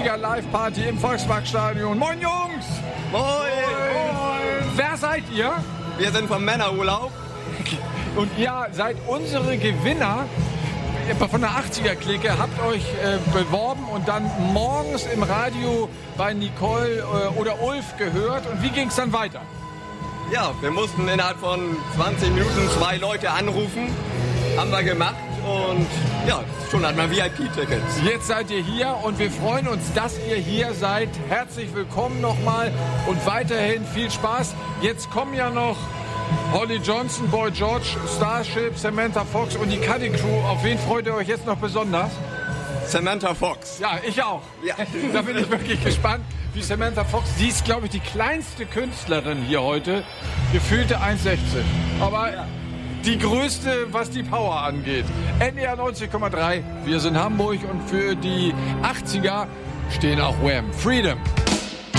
80er Live-Party im Volksparkstadion. Moin Jungs! Moin! Moin! Wer seid ihr? Wir sind vom Männerurlaub. Und ihr seid unsere Gewinner von der 80er-Clique, habt euch beworben und dann morgens im Radio bei Nicole oder Ulf gehört. Und wie ging es dann weiter? Ja, wir mussten innerhalb von 20 Minuten 2 Leute anrufen. Haben wir gemacht und ja, schon hat man VIP-Tickets. Jetzt seid ihr hier und wir freuen uns, dass ihr hier seid. Herzlich willkommen nochmal und weiterhin viel Spaß. Jetzt kommen ja noch Holly Johnson, Boy George, Starship, Samantha Fox und die Cutting Crew. Auf wen freut ihr euch jetzt noch besonders? Samantha Fox. Ja, ich auch. Ja. Da bin ich wirklich gespannt, wie Samantha Fox. Sie ist, glaube ich, die kleinste Künstlerin hier heute. Gefühlte 1,16. Aber die größte, was die Power angeht. NDR 90,3. Wir sind Hamburg und für die 80er stehen auch Wham! Freedom.